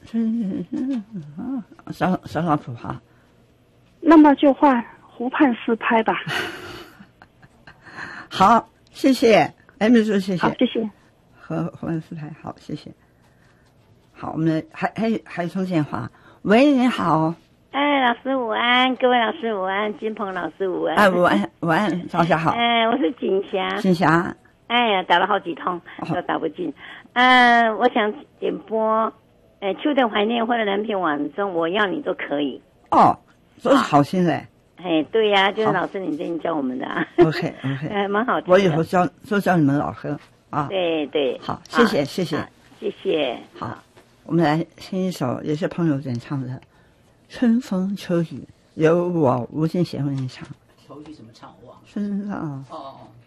小老婆哈。 那么就换湖畔四拍吧。 好，谢谢，秘书，谢谢。 好，谢谢。 湖畔四拍，好，谢谢。好，我们还有通电话。喂，你好。 哎，老师午安，各位老师午安，金鹏老师午安。 哎，午安，早上好。 哎，我是锦霞。 锦霞。 哎呀，打了好几通都打不进。我想点播，秋的怀念或者蓝片晚钟，我要你都可以。 哦，都是好心人。 哎，对呀，就是老师你最近教我们的啊。 OK， 蛮好听的。 我以后都教你们老师啊。 对。 好，谢谢。 谢谢。 好，我们来听一首也是朋友演唱的《春风秋雨》，由我吴俊贤为你唱。 秋雨怎么唱？我忘了。 春风。 哦。